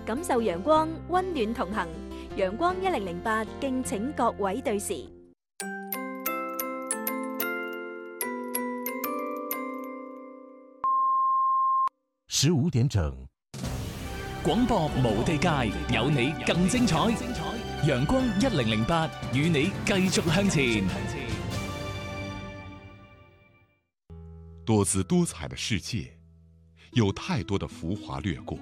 感受陽光，溫暖同行。陽光1008，敬請各位對時。 15點整， 廣播無地界，有你更精彩。陽光1008，與你繼續向前。 多姿多彩的世界，有太多的浮华掠过。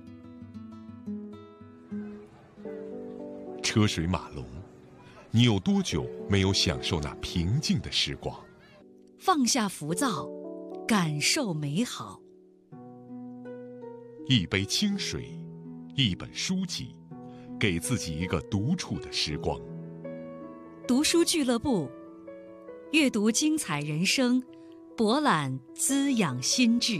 车水马龙，你有多久没有享受那平静的时光？ 放下浮躁，感受美好。 一杯清水，一本书籍，给自己一个独处的时光。 读书俱乐部，阅读精彩人生，博览滋养心智。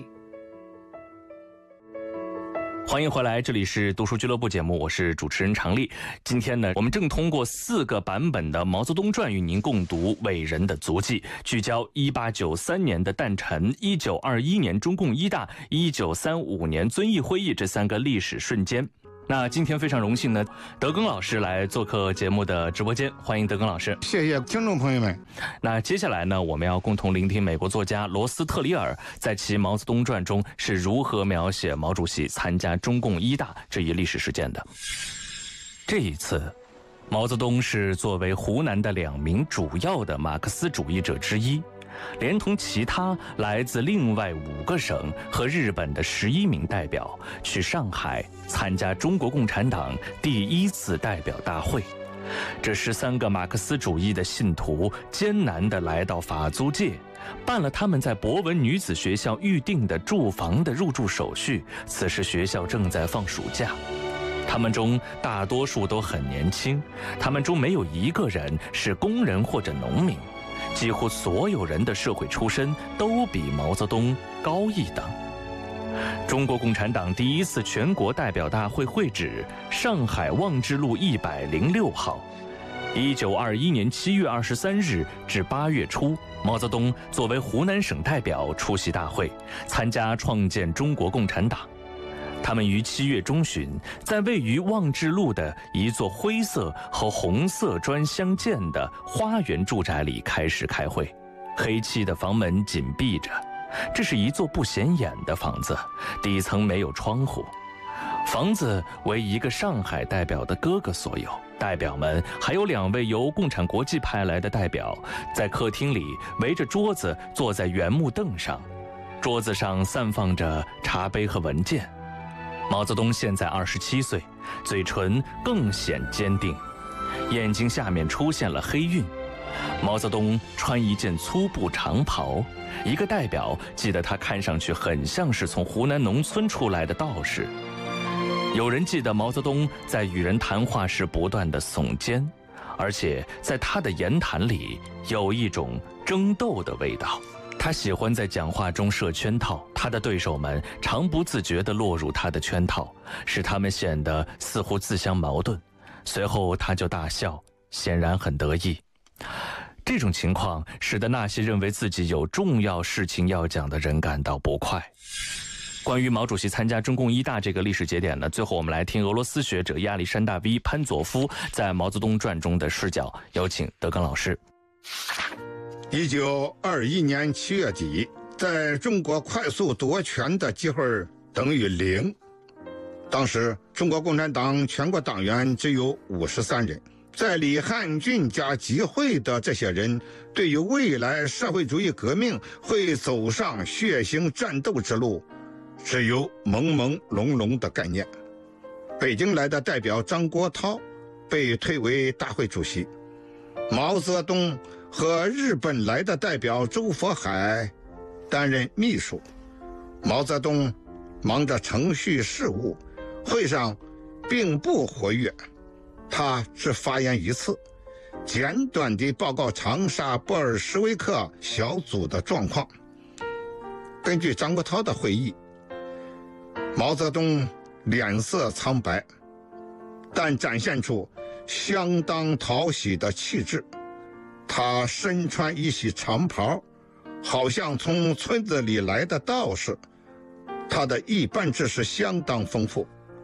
欢迎回来，这里是读书俱乐部节目，我是主持人常丽。今天呢，我们正通过4个版本的《毛泽东传》与您共读伟人的足迹，聚焦1893年的诞辰、1921年中共一大、1935年遵义会议这3个历史瞬间。那今天非常荣幸呢，德庚老师来做客节目的直播间，欢迎德庚老师。 谢谢听众朋友们。 那接下来呢，我们要共同聆听美国作家罗斯特里尔在其《毛泽东传》中是如何描写毛主席参加中共一大这一历史事件的。这一次，毛泽东是作为湖南的2名主要的马克思主义者之一，连同其他来自另外5个省和日本的11名代表，去上海参加中国共产党第1次代表大会。这13个马克思主义的信徒艰难地来到法租界，办了他们在博文女子学校预定的住房的入住手续。此时学校正在放暑假，他们中大多数都很年轻，他们中没有一个人是工人或者农民，几乎所有人的社会出身都比毛泽东高一等。中国共产党第1次全国代表大会会址上海望志路106号。1921年7月23日至8月初，毛泽东作为湖南省代表出席大会，参加创建中国共产党。他们于7月中旬，在位于望志路的一座灰色和红色砖相间的花园住宅里开始开会，黑漆的房门紧闭着。这是一座不显眼的房子，底层没有窗户。房子为一个上海代表的哥哥所有，代表们还有2位由共产国际派来的代表，在客厅里围着桌子坐在原木凳上，桌子上散放着茶杯和文件。毛泽东现在27岁，嘴唇更显坚定，眼睛下面出现了黑晕。毛泽东穿一件粗布长袍，一个代表记得他看上去很像是从湖南农村出来的道士。有人记得毛泽东在与人谈话时不断地耸肩，而且在他的言谈里有一种争斗的味道。他喜欢在讲话中设圈套，他的对手们常不自觉地落入他的圈套，使他们显得似乎自相矛盾。随后他就大笑，显然很得意。这种情况使得那些认为自己有重要事情要讲的人感到不快。关于毛主席参加中共一大这个历史节点呢，最后我们来听俄罗斯学者亚历山大 ·V· 潘佐夫在《毛泽东传》中的视角，有请德庚老师。 1921年7月底，在中国快速夺权的机会等于0。当时中国共产党全国党员只有53人，在李汉俊家集会的这些人，对于未来社会主义革命会走上血腥战斗之路，只有朦朦胧胧的概念。北京来的代表张国焘被推为大会主席，毛泽东和日本来的代表周佛海担任秘书。毛泽东忙着程序事务，会上并不活跃，他只发言1次，简短地报告长沙布尔什维克小组的状况。根据张国焘的回忆，毛泽东脸色苍白，但展现出相当讨喜的气质。他身穿一袭长袍，好像从村子里来的道士。他的一般知识相当丰富，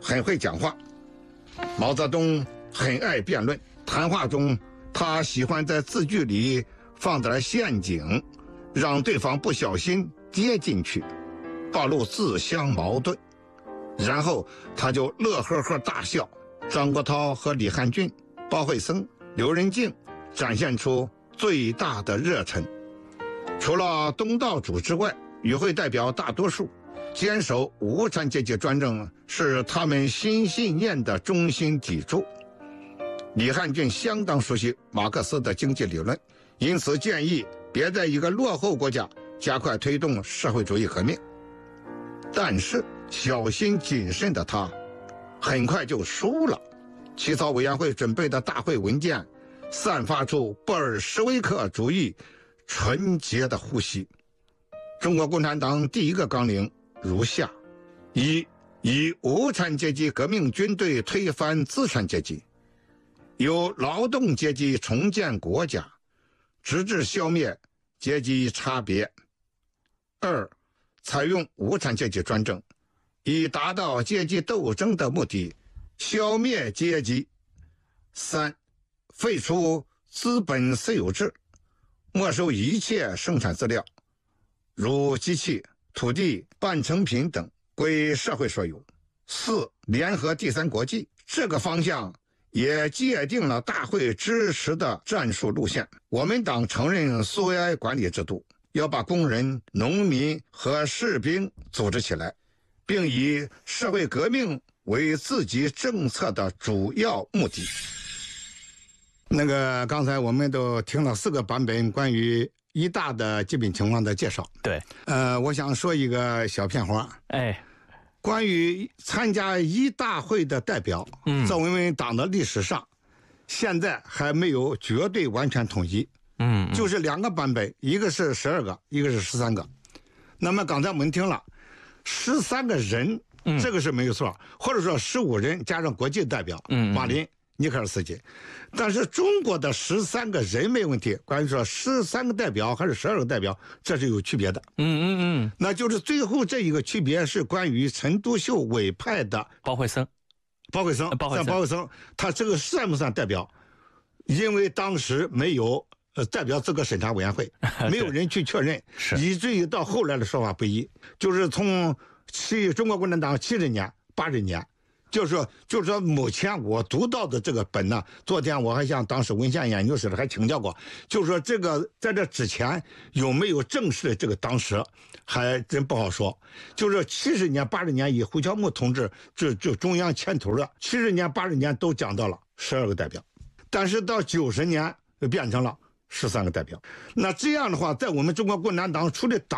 很会讲话。毛泽东很爱辩论，谈话中他喜欢在字句里放点陷阱，让对方不小心跌进去，暴露自相矛盾，然后他就乐呵呵大笑。张国焘和李汉俊、包惠僧、刘仁静展现出最大的热忱。除了东道主之外，与会代表大多数坚守无产阶级专政是他们新信念的中心砥柱。李汉俊相当熟悉马克思的经济理论，因此建议别在一个落后国家加快推动社会主义革命。但是小心谨慎的他很快就输了。起草委员会准备的大会文件散发出布尔什维克主义纯洁的呼吸。中国共产党第一个纲领如下：一、以无产阶级革命军队推翻资产阶级，由劳动阶级重建国家，直至消灭阶级差别。二、采用无产阶级专政，以达到阶级斗争的目的，消灭阶级。三、废除资本私有制，没收一切生产资料，如机器、土地、半成品等，归社会所有。四、联合第三国际，这个方向也界定了大会支持的战术路线。我们党承认苏维埃管理制度，要把工人、农民和士兵组织起来，并以社会革命为自己政策的主要目的。刚才我们都听了4个版本关于一大的基本情况的介绍。 对， 我想说一个小片花。关于参加一大会的代表，在我们党的历史上，现在还没有绝对完全统一。就是2个版本，一个是12个，一个是13个。那么刚才我们听了13个人，这个是没有错，或者说15人加上国际代表，马林、尼克尔斯基。但是中国的13个人没问题，关于说13个代表还是12个代表，这是有区别的。那就是最后这一个区别是关于陈独秀委派的包惠僧， 他这个算不算代表？因为当时没有代表资格审查委员会，没有人去确认，以至于到后来的说法不一。就是从中国共产党70年、80年。就是说，目前我读到的这个本呢，昨天我还向当时文献研究室还请教过，就是说这个在这之前有没有正式的这个当时，还真不好说。就是70年、80年以胡乔木同志就中央牵头的，70年、80年都讲到了12个代表，但是到90年变成了13个代表。那这样的话，在我们中国共产党除了党